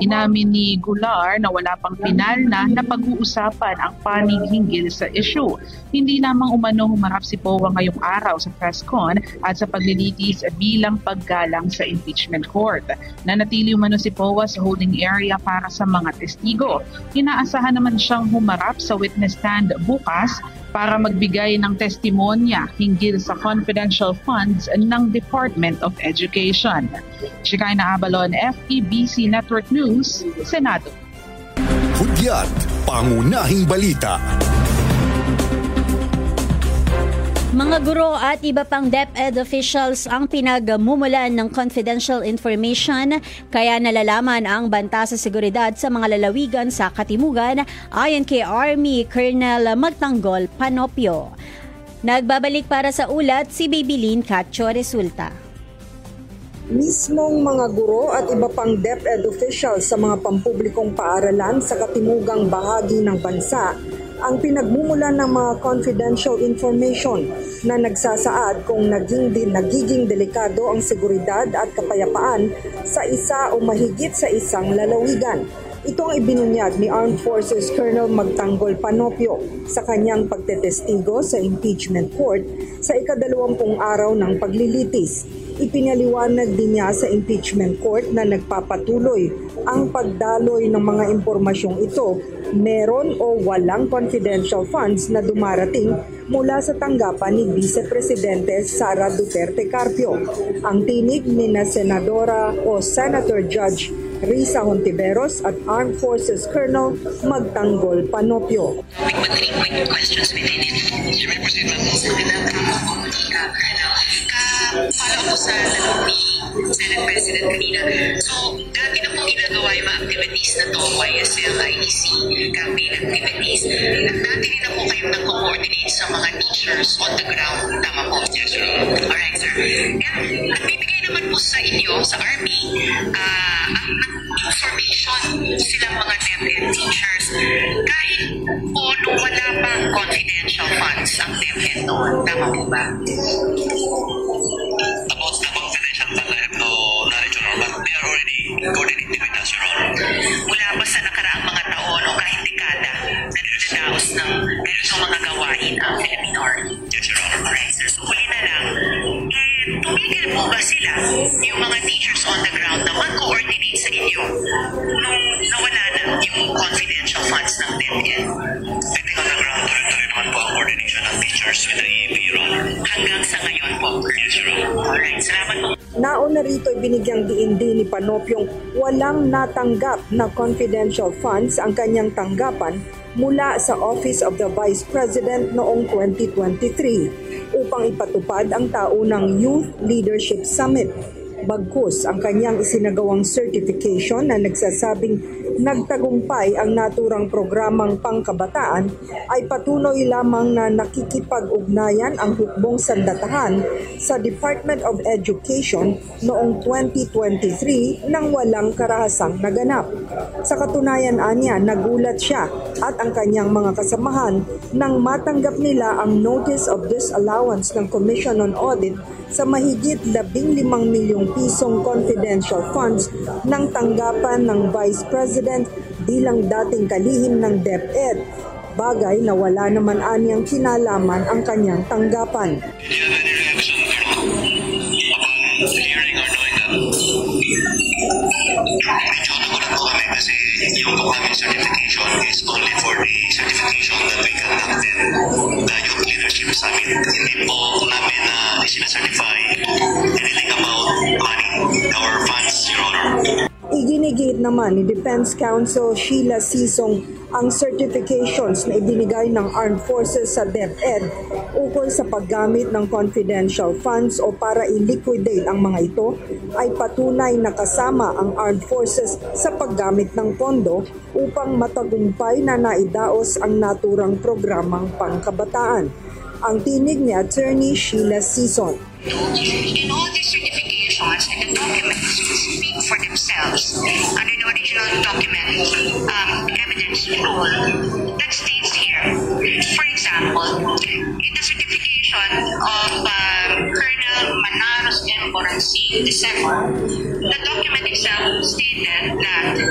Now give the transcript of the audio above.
Inamin ni Goulart na wala pang pinal na napag-uusapan ang panig hinggil sa issue. Hindi lamang umano humarap si POA ngayong araw sa press con at sa paglilitis bilang paggalang sa impeachment court. Nanatili umano si POA sa holding area para sa mga testigo. Inaasahan naman siyang humarap sa witness stand bukas para magbigay ng testimonya hinggil sa confidential funds ng Department of Education. Shekinah Abalon, FEBC Network News, Senado. Hudyat, pangunahing balita. Mga guro at iba pang DepEd officials ang pinagmumulan ng confidential information kaya nalalaman ang banta sa seguridad sa mga lalawigan sa Katimugan ayon kay Army Colonel Magtanggol Panopio. Nagbabalik para sa ulat si Babylin Cacho Resulta. Mismong mga guro at iba pang DepEd officials sa mga pampublikong paaralan sa katimugang bahagi ng bansa ang pinagmumulan ng mga confidential information na nagsasaad kung nagiging delikado ang seguridad at kapayapaan sa isa o mahigit sa isang lalawigan. Ito ang ibinunyag ni Armed Forces Colonel Magtanggol Panopio sa kanyang pagtetestigo sa impeachment court sa ika-20 araw ng paglilitis. Ipinaliwanag din niya sa impeachment court na nagpapatuloy ang pagdaloy ng mga impormasyong ito, meron o walang confidential funds na dumarating mula sa tanggapan ni Vice Presidente Sara Duterte Carpio. Ang tinig ni na Senadora o Senator Judge Risa Hontiveros at Armed Forces Colonel Magtanggol Panopio. Quick questions within it. You may proceed, follow ko sa tanong ni Senate President kanina. So, dati na po ginagawa yung mga activities na to, YSL, IEC, campaign activities. At dati rin na po kayo nag-coordinate sa mga teachers on the ground. Tama po? Yes, sir. Alright, sir. And at bibigay naman po sa inyo, sa Army, ang information silang mga DepEd teachers. Kahit po nung wala pang confidential funds ang DepEd noon. Tama po ba? About the confidential fund, I have no knowledge on, but they are already coordinating with us, Your Honor. Mula ba sa nakaraang mga taon o kahit dekada na dinadaos ng ganitong mga gawain ang Philippine Army? Yes, Your Honor. Alright, sir. So, huli na lang, tumigil po ba sila, yung mga teachers on the ground na mag-coordinate sa inyo nung nawala na yung confidential funds ng DepEd? I think on the ground, tuloy-tuloy naman po ang coordination ng teachers with the EAP, Your Honor. Hanggang sa ngayon po? Yes, Your Honor. Alright, salamat po. Nauna rito binigyang diin din ni Panopyong walang natanggap na confidential funds ang kanyang tanggapan mula sa Office of the Vice President noong 2023 upang ipatupad ang taunang Youth Leadership Summit. Bagkus ang kanyang isinagawang certification na nagsasabing nagtagumpay ang naturang programang pangkabataan ay patuloy lamang na nakikipag-ugnayan ang hukbong sandatahan sa Department of Education noong 2023 nang walang karahasang naganap. Sa katunayan anya, nagulat siya at ang kanyang mga kasamahan nang matanggap nila ang Notice of Disallowance ng Commission on Audit sa mahigit 15 milyong pisong confidential funds ng tanggapan ng Vice President bilang dating kalihim ng DepEd, bagay na wala naman anyang kinalaman ang kanyang tanggapan. Did you have any reaction, upon hearing or knowing that? Medyo nagulat po kami kasi yung book namin certification is only for the certification that we conducted, the Youth Leadership Summit. Hindi po namin sinacertify anything about money, our funds, Your Honor. Iginigit naman ni Defense Counsel Sheila Sisong ang certifications na ibinigay ng Armed Forces sa DepEd ukol sa paggamit ng confidential funds o para i-liquidate ang mga ito ay patunay na kasama ang Armed Forces sa paggamit ng pondo upang matagumpay na naidaos ang naturang programang pangkabataan. Ang tinig ni Attorney Sheila Sison. In all these certifications and the documents speak for themselves under the original document evidence rule that states here. For example, in the certification of Colonel Manaros M. Boransing, December, the document itself stated that